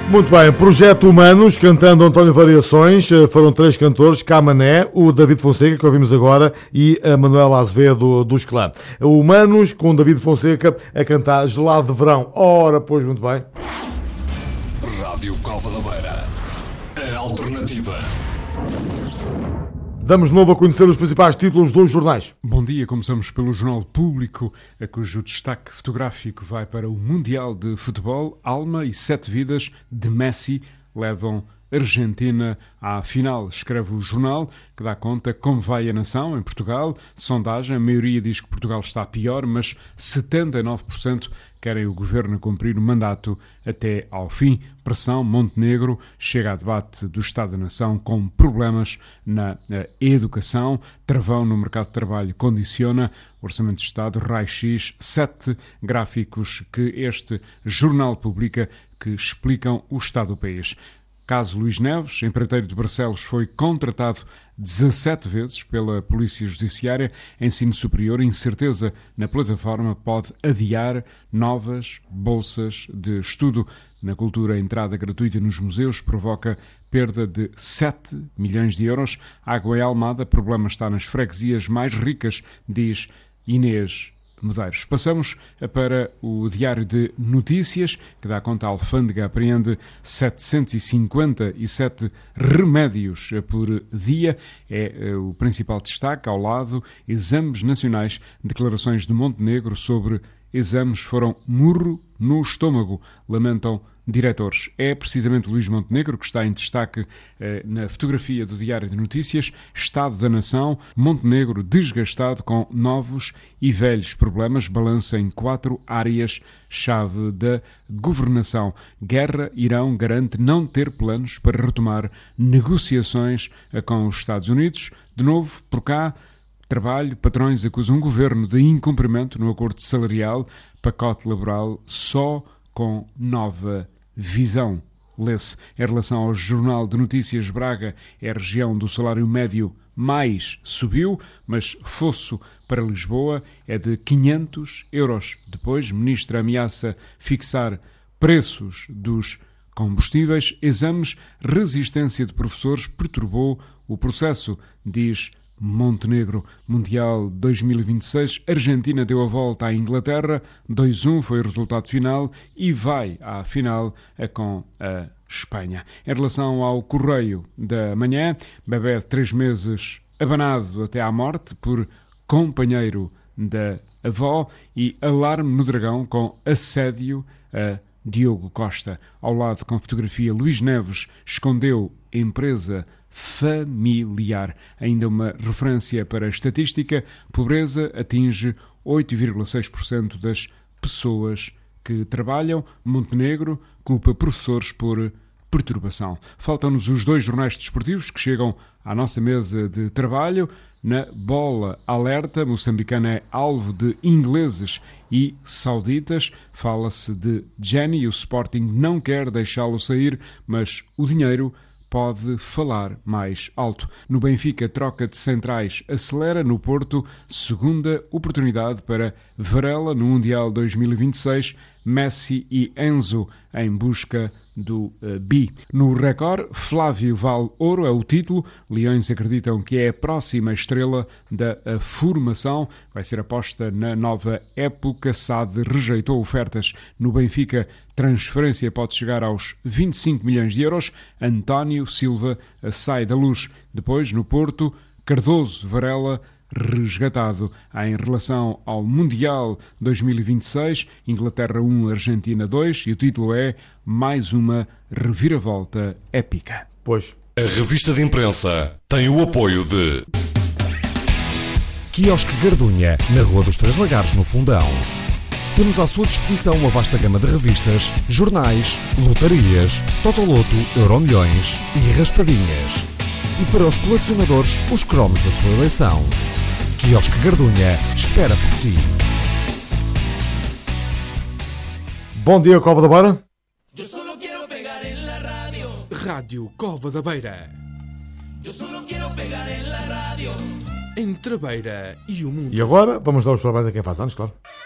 Muito bem, Projeto Humanos, cantando António Variações, foram 3 cantores, Camané, o David Fonseca, que ouvimos agora, e a Manuela Azevedo dos Clã. Humanos, com David Fonseca, a cantar Gelado de Verão. Ora, pois, muito bem. Rádio Cova da Beira, a alternativa. Damos de novo a conhecer os principais títulos dos jornais. Bom dia, começamos pelo Jornal Público, a cujo destaque fotográfico vai para o Mundial de Futebol. Alma e 7 vidas de Messi levam Argentina à final, escreve o jornal, que dá conta como vai a nação em Portugal. Sondagem, a maioria diz que Portugal está pior, mas 79% querem o governo cumprir o mandato até ao fim. Pressão, Montenegro chega a debate do Estado da Nação com problemas na educação. Travão no mercado de trabalho condiciona. Orçamento de Estado, raio-x, 7 gráficos que este jornal publica que explicam o estado do país. Caso Luís Neves, empreiteiro de Barcelos, foi contratado 17 vezes pela Polícia Judiciária. Ensino superior, incerteza na plataforma pode adiar novas bolsas de estudo. Na cultura, a entrada gratuita nos museus provoca perda de 7 milhões de euros. Água em Almada, problema está nas freguesias mais ricas, diz Inês Medeiros. Passamos para o Diário de Notícias, que dá conta, a alfândega apreende 757 remédios por dia. É o principal destaque. Ao lado, exames nacionais, declarações de Montenegro sobre exames foram murro no estômago, lamentam diretores. É precisamente Luís Montenegro que está em destaque na fotografia do Diário de Notícias. Estado da Nação, Montenegro desgastado com novos e velhos problemas, balança em 4 áreas-chave da governação. Guerra, Irão garante não ter planos para retomar negociações com os Estados Unidos. De novo, por cá, trabalho, patrões acusam o governo de incumprimento no acordo salarial, pacote laboral só com nova visão. Lê-se, em relação ao Jornal de Notícias, Braga é a região do salário médio mais subiu, mas fosso para Lisboa é de 500 euros. Depois, ministra ameaça fixar preços dos combustíveis. Exames, resistência de professores perturbou o processo, diz Montenegro. Mundial 2026, Argentina deu a volta à Inglaterra, 2-1 foi o resultado final e vai à final com a Espanha. Em relação ao Correio da Manhã, bebé de 3 meses abanado até à morte por companheiro da avó e alarme no Dragão com assédio a Diogo Costa. Ao lado, com fotografia, Luís Neves escondeu empresa familiar. Ainda uma referência para a estatística: pobreza atinge 8,6% das pessoas que trabalham. Montenegro culpa professores por perturbação. Faltam-nos os 2 jornais desportivos que chegam à nossa mesa de trabalho. Na bola, alerta, moçambicana é alvo de ingleses e sauditas. Fala-se de Jenny e o Sporting não quer deixá-lo sair, mas o dinheiro pode falar mais alto. No Benfica, troca de centrais acelera. No Porto, segunda oportunidade para Varela no Mundial 2026. Messi e Enzo em busca do bi. No Record, Flávio vale ouro, é o título. Leões acreditam que é a próxima estrela da formação. Vai ser aposta na nova época. SAD rejeitou ofertas no Benfica. Transferência pode chegar aos 25 milhões de euros. António Silva sai da Luz. Depois, no Porto, Cardoso, Varela resgatado. Em relação ao Mundial 2026, Inglaterra 1, Argentina 2, e o título é mais uma reviravolta épica. Pois. A revista de imprensa tem o apoio de Quiosque Gardunha, na Rua dos Três Lagares, no Fundão. Temos à sua disposição uma vasta gama de revistas, jornais, lotarias, Totoloto, Euromilhões e raspadinhas. E para os colecionadores, os cromos da sua eleição. Quiosque Gardunha espera por si. Bom dia, Cova da Beira. Rádio Cova da Beira. Entre a Beira e o mundo. E agora, vamos dar os parabéns a quem faz anos, claro.